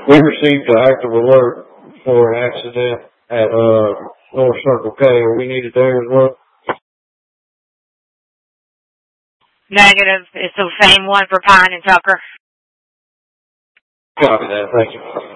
We received an active alert for an accident at North Circle K. Are we needed there as well? Negative. It's the same one for Pine and Tucker. Copy that. Thank you.